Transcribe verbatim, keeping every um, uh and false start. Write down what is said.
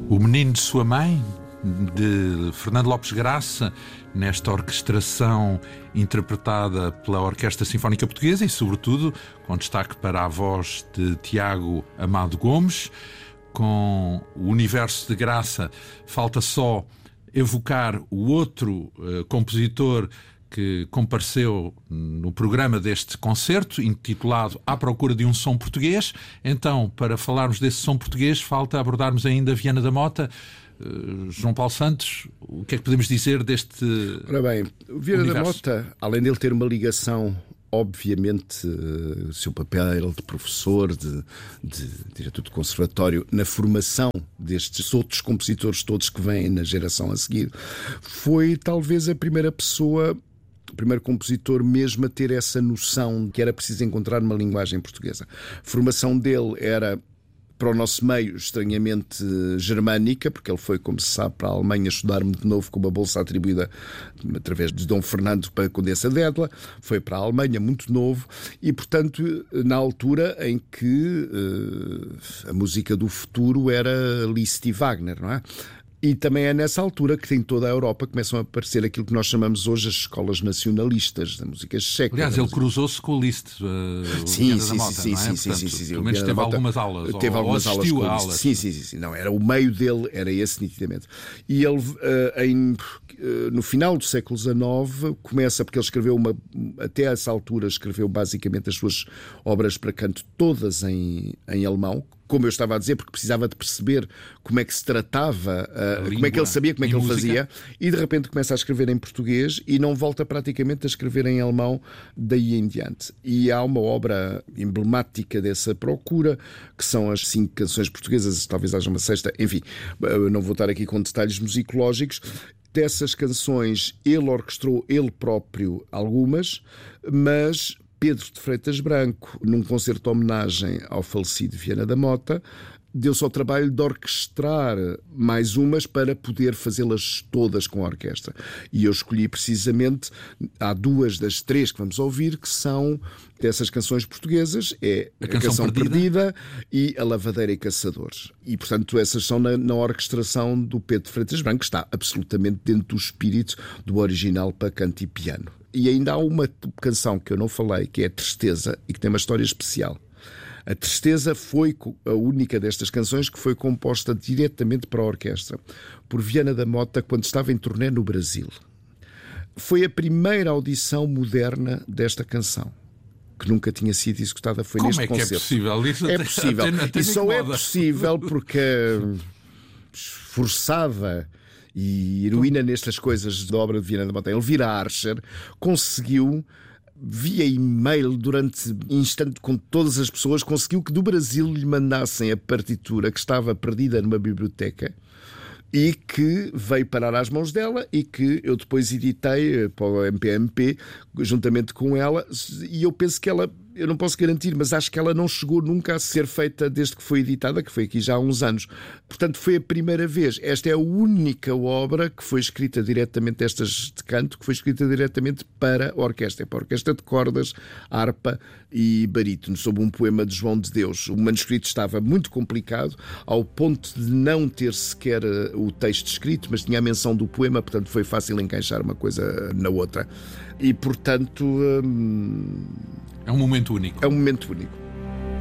O Menino de Sua Mãe, de Fernando Lopes Graça, nesta orquestração interpretada pela Orquestra Sinfónica Portuguesa e, sobretudo, com destaque para a voz de Tiago Amado Gomes. Com o Universo de Graça, falta só evocar o outro uh, compositor que compareceu no programa deste concerto, intitulado À Procura de um Som Português. Então, para falarmos desse som português, falta abordarmos ainda Viana da Mota. Uh, João Paulo Santos, o que é que podemos dizer deste Ora bem, o Viana universo? da Mota, além dele ter uma ligação, obviamente, o seu papel de professor, de, de diretor de conservatório, na formação destes outros compositores todos que vêm na geração a seguir, foi talvez a primeira pessoa, o primeiro compositor mesmo a ter essa noção de que era preciso encontrar uma linguagem portuguesa. A formação dele era, para o nosso meio, estranhamente germânica, porque ele foi, como se sabe, para a Alemanha estudar muito novo com uma bolsa atribuída através de Dom Fernando para a Condessa d'Edla, foi para a Alemanha muito novo e, portanto, na altura em que uh, a música do futuro era Liszt e Wagner, não é? E também é nessa altura que em toda a Europa começam a aparecer aquilo que nós chamamos hoje as escolas nacionalistas da música checa. Aliás, ele música... cruzou-se com o Liszt. Uh, sim, o sim, Mota, sim, não é? sim, sim, Portanto, sim, sim, pelo menos teve algumas aulas. Teve ou, algumas ou aulas assistiu com a o Liszt. aulas. Sim, sim, sim, sim. Não, era o meio dele, era esse nitidamente. E ele, uh, em, uh, no final do século dezenove, começa, porque ele escreveu uma, até essa altura, escreveu basicamente as suas obras para canto todas em, em alemão, como eu estava a dizer, porque precisava de perceber como é que se tratava, uh, como é que ele sabia, como é que ele música. fazia, e de repente começa a escrever em português e não volta praticamente a escrever em alemão daí em diante. E há uma obra emblemática dessa procura, que são as cinco canções portuguesas, talvez haja uma sexta, enfim, eu não vou estar aqui com detalhes musicológicos. Dessas canções ele orquestrou ele próprio algumas, mas Pedro de Freitas Branco, num concerto de homenagem ao falecido Viana da Mota, deu-se ao trabalho de orquestrar mais umas para poder fazê-las todas com a orquestra. E eu escolhi precisamente, há duas das três que vamos ouvir, que são dessas canções portuguesas, é a, a Canção, canção perdida. perdida e A Lavadeira e Caçadores. E, portanto, essas são na, na orquestração do Pedro de Freitas Branco, que está absolutamente dentro do espírito do original para canto e piano. E ainda há uma canção que eu não falei, que é a Tristeza, e que tem uma história especial. A Tristeza foi a única destas canções que foi composta diretamente para a orquestra por Viana da Mota quando estava em turnê no Brasil. Foi a primeira audição moderna desta canção, que nunca tinha sido executada, foi Como neste é que concerto. É possível? Isso é até, possível. Até, até e só é possível porque esforçada e heroína nestas coisas da obra de Viana da Mota, Elvira Archer, conseguiu, via e-mail durante instante com todas as pessoas, conseguiu que do Brasil lhe mandassem a partitura que estava perdida numa biblioteca e que veio parar às mãos dela e que eu depois editei para o M P M P juntamente com ela, e eu penso que ela, eu não posso garantir, mas acho que ela não chegou nunca a ser feita desde que foi editada, que foi aqui já há uns anos. Portanto, foi a primeira vez. Esta é a única obra que foi escrita diretamente, estas de canto, que foi escrita diretamente para a orquestra, para a orquestra de cordas, harpa e barítono, sob um poema de João de Deus. O manuscrito estava muito complicado, ao ponto de não ter sequer o texto escrito, mas tinha a menção do poema, portanto foi fácil encaixar uma coisa na outra. E, portanto... Hum... É um momento único. É um momento único.